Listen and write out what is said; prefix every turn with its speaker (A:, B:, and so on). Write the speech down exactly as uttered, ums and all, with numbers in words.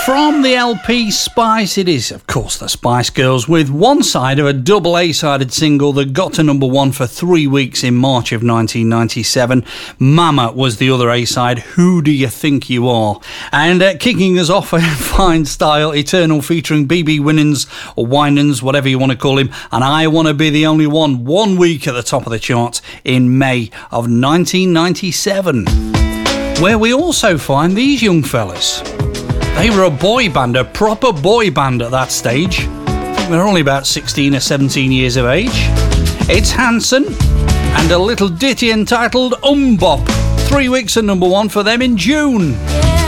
A: From the L P Spice, it is, of course, the Spice Girls, with one side of a double A-sided single that got to number one for three weeks in March of nineteen ninety-seven. Mama was the other A-side, Who Do You Think You Are? And uh, kicking us off in fine style, Eternal featuring B B Winans, or Winans, whatever you want to call him, and I Wanna Be the Only One, one week at the top of the charts in May of nineteen ninety-seven. Where we also find these young fellas. They were a boy band, a proper boy band at that stage. I think they're only about sixteen or seventeen years of age. It's Hanson and a little ditty entitled Umbop. Three weeks at number one for them in June.
B: Yeah.